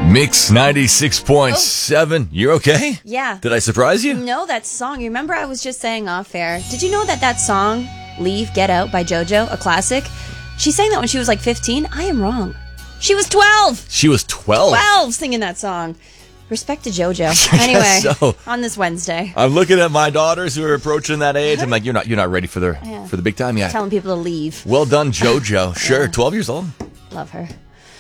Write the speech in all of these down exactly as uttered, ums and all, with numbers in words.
Mix ninety-six point seven. Oh. You're okay? Yeah. Did I surprise you? No, that song. You remember I was just saying off air. Did you know that that song, Leave, Get Out by JoJo, a classic, she sang that when she was like fifteen? I am wrong. She was twelve. She was twelve? twelve singing that song. Respect to JoJo. Anyway, so. On this Wednesday. I'm looking at my daughters who are approaching that age. I'm like, you're not you're not ready for the, yeah. for the big time yet. Telling people to leave. Well done, JoJo. Sure, yeah. twelve years old. Love her.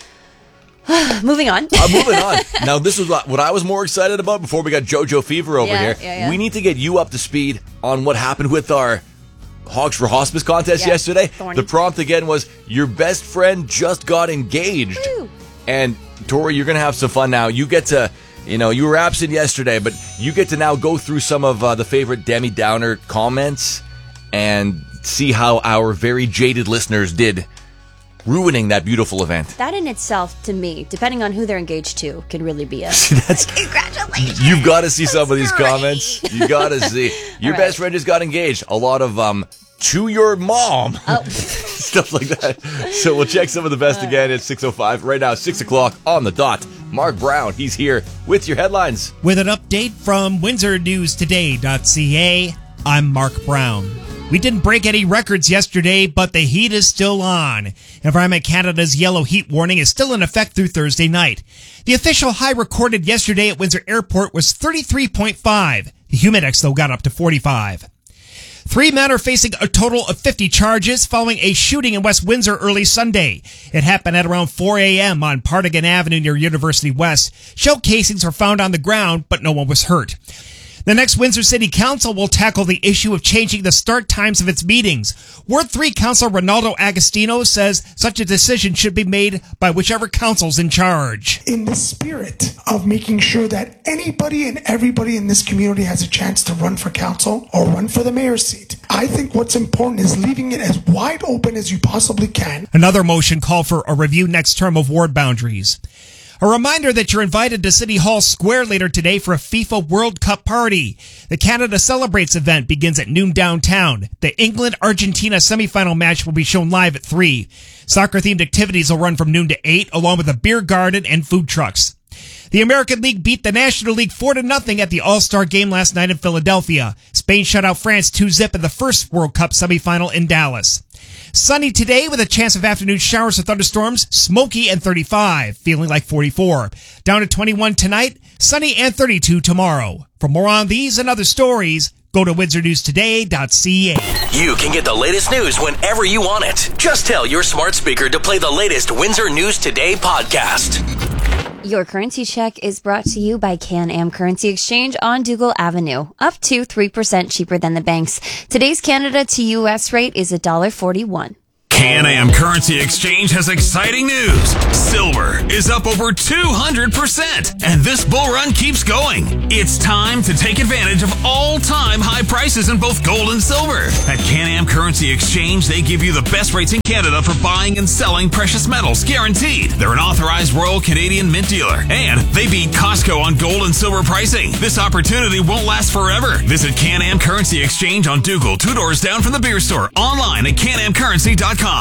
Moving on. uh, moving on. Now, this is what, what I was more excited about before we got JoJo fever over yeah, here. Yeah, yeah. We need to get you up to speed on what happened with our Hogs for Hospice contest yeah. yesterday. Thorny. The prompt again was, your best friend just got engaged. Woo. And Tori, you're going to have some fun now. You get to, you know, you were absent yesterday, but you get to now go through some of uh, the favorite Demi Downer comments and see how our very jaded listeners did ruining that beautiful event. That in itself, to me, depending on who they're engaged to, can really be a That's, congratulations. You've got to see some That's of these great. comments. You got to see. Your right. best friend just got engaged. A lot of um to your mom. Oh. Stuff like that. So we'll check some of the best again at six oh five. Right now, six o'clock on the dot. Mark Brown, he's here with your headlines. With an update from Windsor News Today dot C A, I'm Mark Brown. We didn't break any records yesterday, but the heat is still on. Environment Canada's yellow heat warning is still in effect through Thursday night. The official high recorded yesterday at Windsor Airport was thirty-three point five. The humidex, though, got up to forty-five. Three men are facing a total of fifty charges following a shooting in West Windsor early Sunday. It happened at around four a.m. on Partagon Avenue near University West. Shell casings were found on the ground, but no one was hurt. The next Windsor City Council will tackle the issue of changing the start times of its meetings. Ward three Councillor Ronaldo Agostino says such a decision should be made by whichever council's in charge. In the spirit of making sure that anybody and everybody in this community has a chance to run for council or run for the mayor's seat, I think what's important is leaving it as wide open as you possibly can. Another motion called for a review next term of ward boundaries. A reminder that you're invited to City Hall Square later today for a FIFA World Cup party. The Canada Celebrates event begins at noon downtown. The England-Argentina semifinal match will be shown live at three. Soccer-themed activities will run from noon to eight, along with a beer garden and food trucks. The American League beat the National League four to nothing at the All-Star game last night in Philadelphia. Spain shut out France two zip in the first World Cup semifinal in Dallas. Sunny today with a chance of afternoon showers or thunderstorms, smoky and thirty-five, feeling like forty-four. Down to twenty-one tonight, sunny and thirty-two tomorrow. For more on these and other stories, go to Windsor News Today dot C A. You can get the latest news whenever you want it. Just tell your smart speaker to play the latest Windsor News Today podcast. Your currency check is brought to you by Can-Am Currency Exchange on Dougal Avenue. Up to three percent cheaper than the banks. Today's Canada to U S rate is one dollar forty-one. Can-Am Currency Exchange has exciting news. Silver is up over two hundred percent, and this bull run keeps going. It's time to take advantage of all-time high prices in both gold and silver. At Can-Am Currency Exchange, they give you the best rates in Canada for buying and selling precious metals, guaranteed. They're an authorized Royal Canadian Mint dealer, and they beat Costco on gold and silver pricing. This opportunity won't last forever. Visit Can-Am Currency Exchange on Dougal, two doors down from the beer store. Online at can am currency dot com.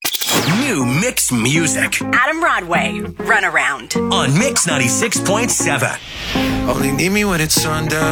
New mix music. Adam Broadway, Run Around. On Mix ninety-six point seven. Only need me when it's sundown.